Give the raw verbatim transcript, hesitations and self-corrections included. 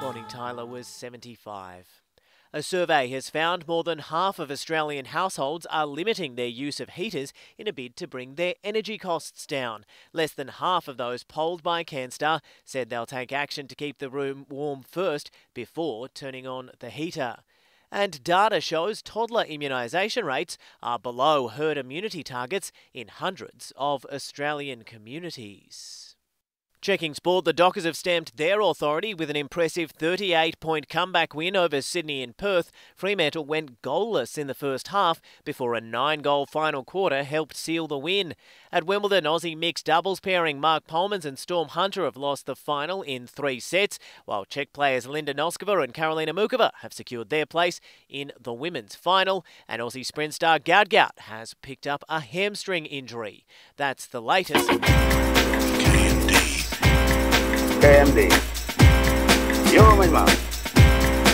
Bonnie Tyler was seventy-five. A survey has found more than half of Australian households are limiting their use of heaters in a bid to bring their energy costs down. Less than half of those polled by Canstar said they'll take action to keep the room warm first before turning on the heater. And data shows toddler immunisation rates are below herd immunity targets in hundreds of Australian communities. Checking sport, the Dockers have stamped their authority with an impressive thirty-eight point comeback win over Sydney and Perth. Fremantle went goalless in the first half before a nine-goal final quarter helped seal the win. At Wimbledon, Aussie mixed doubles pairing Mark Polmans and Storm Hunter have lost the final in three sets, while Czech players Linda Noskova and Karolina Mukova have secured their place in the women's final, and Aussie sprint star Gaud Gaud has picked up a hamstring injury. That's the latest. K M D. Yo, my man.